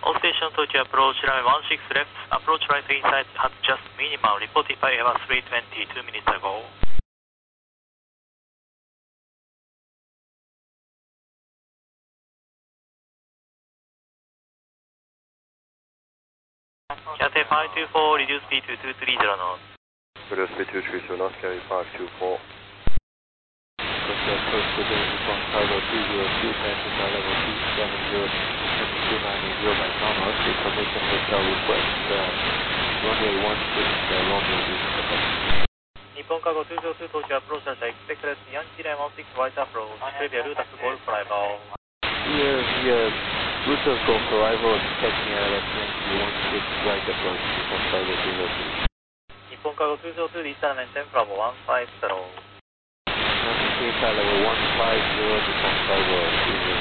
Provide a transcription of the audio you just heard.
All station Tokyo approach runway 16 left, approach right inside at just minimum, reported by Eva 320 2 minutes ago. Cathay 524, reduce speed to 230 knots. Reduce speed 230 knots, carry 524. Tokyo approach to the from Cargo 202, passenger level 270, 290 by normal, information hotel request, runway 16, Romeo Beach, Quebec. Nippon Cargo 202 Tokyo approach at expect less Yankee Line 16 white approach, preview route to Golf arrival. Here, route of Golf arrival, taking LS Yankee 16 right approach, Nippon Cargo 202. Nippon Cargo 202, return maintain Bravo 150. Inside level 150, Nippon Cargo 202.